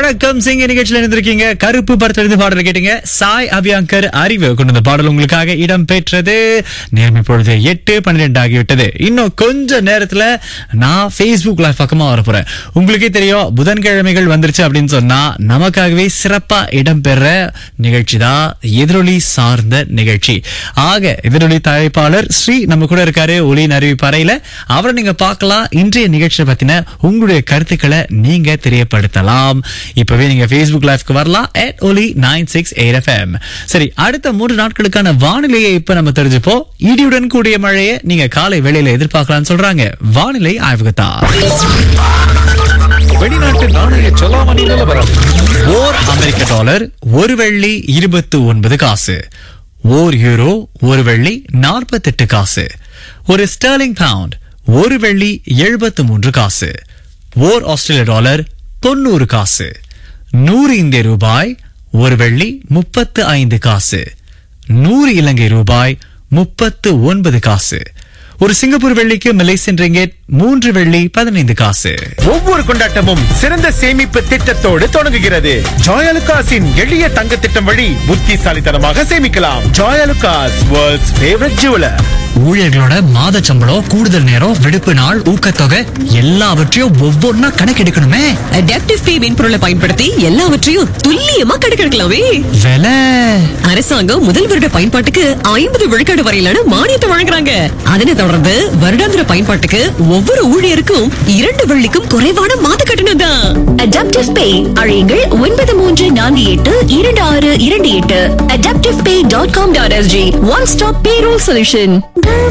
வணக்கம் சிங்க நிகழ்ச்சியில் இருந்திருக்கீங்க. கருப்பு படத்திலிருந்து பாடல் கேட்டீங்க. சாய் அபியாங்கர் அறிவு கொண்டு வந்த பாடல் உங்களுக்காக இடம் பெற்றது. நேரம் இப்பொழுது 8:12 ஆகிவிட்டது. இன்னும் கொஞ்ச நேரத்துல நான் Facebook லைவ் பக்கமா வரப்போறேன். உங்களுக்கே தெரியும், புதன்கிழமைகள் வந்துருச்சு அப்படின்னு சொன்னா நமக்காகவே சிறப்பா இடம்பெற நிகழ்ச்சி தான் எதிரொலி சார்ந்த நிகழ்ச்சி. ஆக எதிரொலி தயாரிப்பாளர் ஸ்ரீ நம்ம கூட இருக்காரு ஒலியின் அறிவிப்பறையில. அவரை நீங்க பார்க்கலாம். இன்றைய நிகழ்ச்சியை பத்தின உங்களுடைய கருத்துக்களை நீங்க தெரியப்படுத்தலாம். இப்பவே நீங்க Facebook லைவ்க்கு வரலாம் @oli968fm. சரி, அடுத்த 3 நாட்களுக்கான வானிலையை இப்ப நம்ம தெரிஞ்சுப்போம். இடியுடன் கூடிய மழையை நீங்க காலை வேளையில எதிர்பார்க்கலாம்னு சொல்றாங்க வானிலை ஆய்வகத்தார். வெளிநாட்டு நாணய செலாவணி நிலவரம். ஓர் அமெரிக்க டாலர் ஒரு வெள்ளி 29 காசு. ஓர் யூரோ ஒரு வெள்ளி 48 காசு. ஒரு ஸ்டெர்லிங் பவுண்ட் ஒரு வெள்ளி 73 காசு. ஓர் ஆஸ்திரேலிய டாலர் 90 காசு. 100 இந்திய ரூபாய் ஒரு வெள்ளி 35 காசு. 100 இலங்கை ரூபாய் 39 காசு. ஒரு சிங்கப்பூர் வெள்ளிக்கு மலேசியன் ரிங்கெட் 3 வெள்ளி 15 காசு. ஒவ்வொரு கொண்டாட்டமும் சிறந்த சேமிப்பு திட்டத்தோடு தொடங்குகிறது. ஜாயலுகாஸின் எளிய தங்க திட்டம் வழி புத்திசாலித்தனமாக சேமிக்கலாம். Joyalukkas, world's favourite jeweller. ஊழியர்களோட மாத சம்பளம், கூடுதல் நேரம், விடுப்பு நாள், ஊக்கத்தொகை எல்லாவற்றையும் ஒவ்வொன்னா கணக்கெடுக்கணுமே. அடாப்டிவ் பே மென்பொருளை பயன்படுத்தி எல்லாவற்றையும் துல்லியமா கணக்கெடுக்கலாமே. விலை அரசாங்கம் முதல் வருட பயன்பாட்டுக்கு 50 விழுக்காடு வரையிலான மானியத்தை வழங்குறாங்க. அதனை தொடர்ந்து வருடாந்திர பயன்பாட்டுக்கு ஒவ்வொரு ஊழியருக்கும் 2 வெள்ளிக்கும் குறைவான மாத கட்டணம் தான். அடாப்டிவ் பே அழையுங்கள் 93482628. adaptivepay.com.sg. One stop payroll solution.